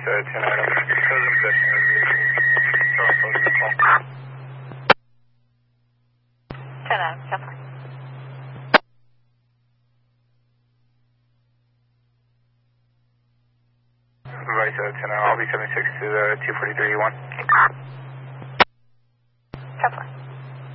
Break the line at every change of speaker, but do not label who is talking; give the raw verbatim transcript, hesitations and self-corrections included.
uh, ten Adam. Cousin possession of vehicle. Charles Foster call.
ten Adam, ten four.
Right, uh, ten Adam. I'll be seventy-six to uh, two forty-three one.